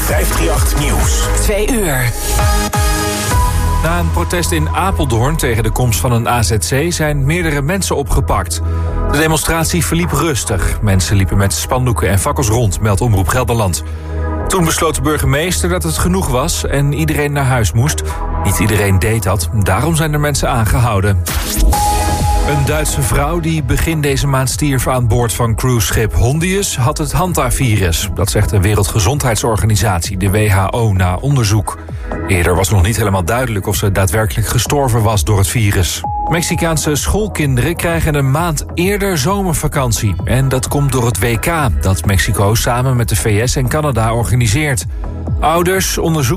538 Nieuws. 2 uur. Na een protest in Apeldoorn tegen de komst van een AZC zijn meerdere mensen opgepakt. De demonstratie verliep rustig. Mensen liepen met spandoeken en fakkels rond, meldt Omroep Gelderland. Toen besloot de burgemeester dat het genoeg was en iedereen naar huis moest. Niet iedereen deed dat, daarom zijn er mensen aangehouden. Een Duitse vrouw die begin deze maand stierf aan boord van cruiseschip Hondius had het Hanta-virus. Dat zegt de Wereldgezondheidsorganisatie, de WHO, na onderzoek. Eerder was nog niet helemaal duidelijk of ze daadwerkelijk gestorven was door het virus. Mexicaanse schoolkinderen krijgen een maand eerder zomervakantie. En dat komt door het WK, dat Mexico samen met de VS en Canada organiseert. Ouders onderzoeken